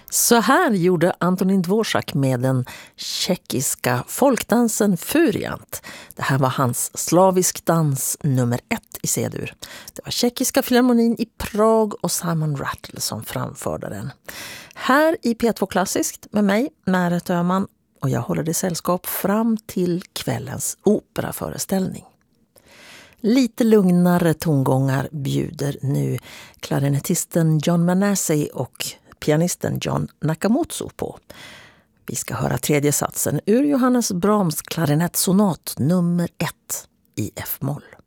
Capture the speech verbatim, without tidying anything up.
Så här gjorde Antonín Dvořák med den tjeckiska folkdansen Furiant. Det här var hans slavisk dans nummer ett i C-dur. Det var Tjeckiska filharmonin i Prag och Simon Rattle som framförde den. Här i P två Klassiskt med mig, Märet Öhman, och jag håller det sällskap fram till kvällens operaföreställning. Lite lugnare tongångar bjuder nu klarinettisten John Manasseh och pianisten John Nakamoto på. Vi ska höra tredje satsen ur Johannes Brahms klarinettsonat nummer ett i F-moll.